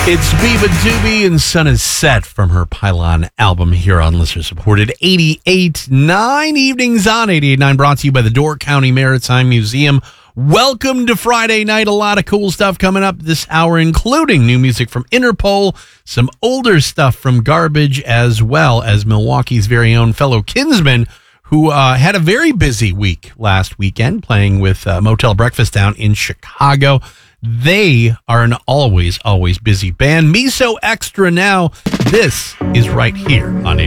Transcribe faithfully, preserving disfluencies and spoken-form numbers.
It's Biba Doobie and Sun is Set from her Pylon album here on Listener Supported eighty-eight point nine Evenings on eighty-eight point nine, brought to you by the Door County Maritime Museum. Welcome to Friday night. A lot of cool stuff coming up this hour, including new music from Interpol, some older stuff from Garbage, as well as Milwaukee's very own fellow Kinsman, who uh, had a very busy week last weekend playing with uh, Motel Breakfast down in Chicago. They are an always, always busy band. Miso Extra now. This is right here on eighty-eight point nine.